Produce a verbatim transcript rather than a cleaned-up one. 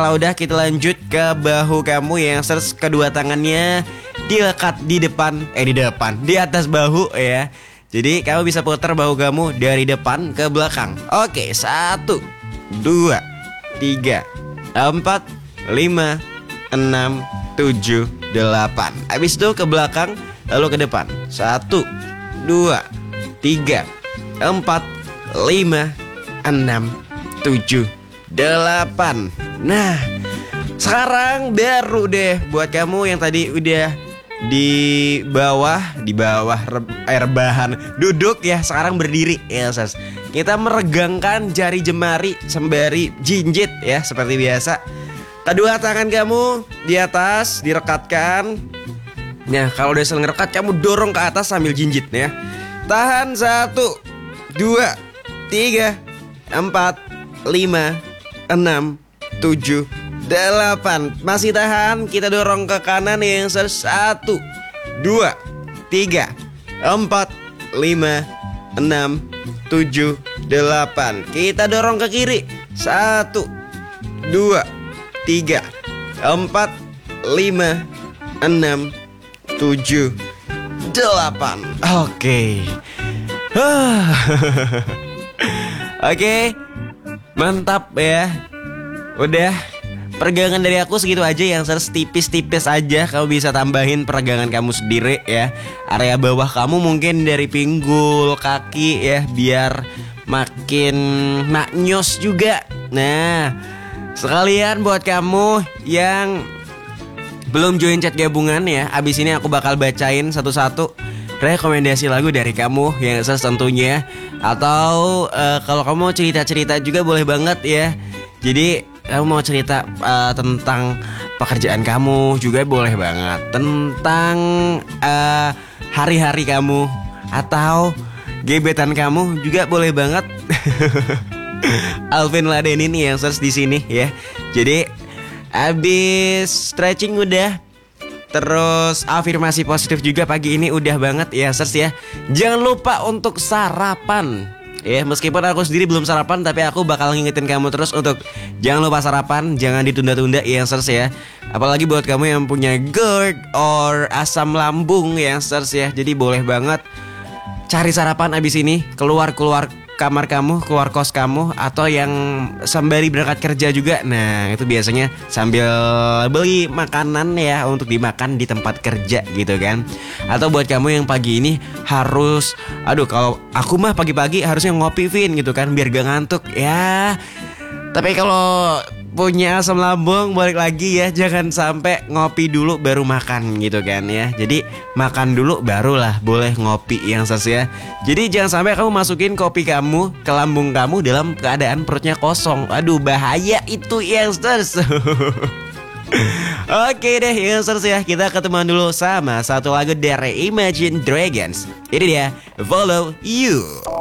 Kalau udah kita lanjut ke bahu kamu yang terus kedua tangannya dilekat di depan, eh di depan, di atas bahu ya. Jadi kamu bisa putar bahu kamu dari depan ke belakang. Oke, satu, dua, tiga, empat, lima, enam, tujuh, delapan. Habis itu ke belakang lalu ke depan. Satu, dua, tiga, empat, lima, enam, tujuh, delapan. Nah, sekarang baru deh buat kamu yang tadi udah di bawah, di bawah air rebahan duduk ya, sekarang berdiri ya, Sas. Kita meregangkan jari jemari sembari jinjit ya, seperti biasa. Kedua tangan kamu di atas direkatkan. Nah, kalau udah selesai ngerekat, kamu dorong ke atas sambil jinjit ya. Tahan satu, dua, tiga, empat, lima, enam, tujuh, delapan. Masih tahan. Kita dorong ke kanan yang satu, dua, tiga, empat, lima, enam, tujuh, delapan. Kita dorong ke kiri. Satu, dua, tiga, empat, lima, enam, tujuh, delapan. Oke. Oke, mantap ya. Udah, peregangan dari aku segitu aja, yang harus tipis-tipis aja. Kamu bisa tambahin peregangan kamu sendiri ya. Area bawah kamu mungkin dari pinggul, kaki ya, biar makin maknyos juga. Nah, sekalian buat kamu yang belum join chat gabungan ya, abis ini aku bakal bacain satu-satu rekomendasi lagu dari kamu yang tentunya. Atau uh, kalau kamu mau cerita-cerita juga boleh banget ya. Jadi kamu mau cerita uh, tentang pekerjaan kamu juga boleh banget. Tentang uh, hari-hari kamu atau gebetan kamu juga boleh banget. Alvin ladenin yang search di sini ya. Jadi abis stretching udah, terus afirmasi positif juga pagi ini udah banget ya, search ya. Jangan lupa untuk sarapan. Ya, meskipun aku sendiri belum sarapan, tapi aku bakal ngingetin kamu terus untuk jangan lupa sarapan, jangan ditunda-tunda ya, search ya. Apalagi buat kamu yang punya GERD or asam lambung ya, search ya. Jadi boleh banget cari sarapan abis ini, keluar-keluar kamar kamu, keluar kos kamu, atau yang sembari berangkat kerja juga. Nah, itu biasanya sambil beli makanan ya untuk dimakan di tempat kerja gitu kan. Atau buat kamu yang pagi ini harus, aduh kalau aku mah pagi-pagi harusnya ngopi Vin gitu kan, biar gak ngantuk ya. Tapi kalau punya asam lambung, balik lagi ya, jangan sampai ngopi dulu baru makan gitu kan ya. Jadi makan dulu barulah boleh ngopi yang ses ya. Jadi jangan sampai kamu masukin kopi kamu ke lambung kamu dalam keadaan perutnya kosong. Aduh, bahaya itu yang ses. Oke deh youngsters ya, kita ketemuan dulu sama satu lagu dari Imagine Dragons. Ini dia, Follow You.